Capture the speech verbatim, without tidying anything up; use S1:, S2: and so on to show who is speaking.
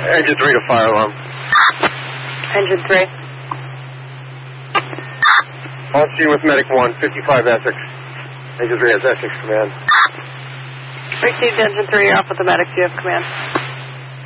S1: Engine three to fire alarm.
S2: Engine three.
S1: On scene with Medic one, fifty-five Essex. Engine three has Essex command.
S2: Received Engine three, off with the Medic. Do you have command?